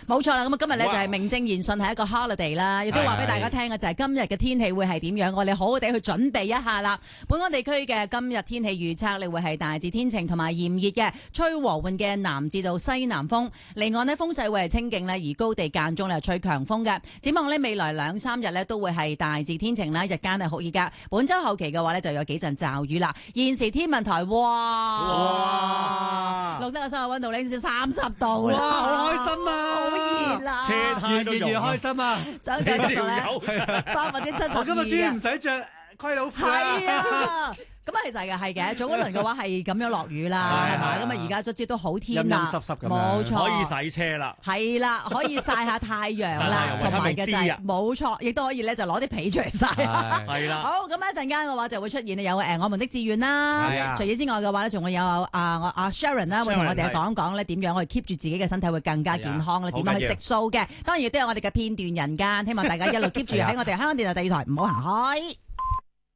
冇錯啦，咁今日咧就係名正言順係一個 holiday 啦，亦都話俾大家聽嘅就係今日嘅天氣會係點樣，我哋好好地去準備一下啦。本港地區嘅今日天氣預測，你會係大致天晴同埋炎熱嘅，吹和緩嘅南至到西南風，離岸呢風勢會係清勁，而高地間中咧吹強風嘅。展望呢未來2-3日呢都會係大致天晴啦，日間係酷熱噶。本週後期嘅話呢就有幾陣驟雨啦。現時天文台哇錄得個室外溫度呢30度啦， 好開心啊！ 好熱啦， 車胎都用，越開心啊！ 相對濕度咧72%， 我今日終於唔使着龜佬褲係啊！咁啊，其實係嘅，早嗰輪嘅話係咁樣落雨啦，係嘛？咁啊，而家卒之都好天啦， 陰濕濕咁樣， 冇錯， 可以洗車啦， 係啦，可以曬下太陽啦，同埋嘅就係冇錯，亦都可以咧就攞啲被出嚟曬啦， 係啦。 好，咁一陣間嘅話就會出現有我們的志願啦，除此之外嘅話咧，仲會有阿 Sharon 啦，會同我哋講講咧點樣去 keep 住自己嘅身體會更加健康咧，點樣去食素嘅，當然亦都有我哋嘅片段人間，希望大家一路 keep 住喺我哋香港電台第2台，唔好行開。